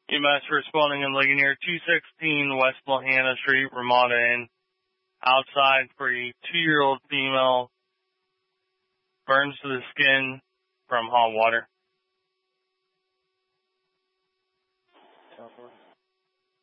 EMS responding in Ligonier 216 West Lahana Street, Ramada Inn. Outside for a 2-year-old female. Burns to the skin from hot water.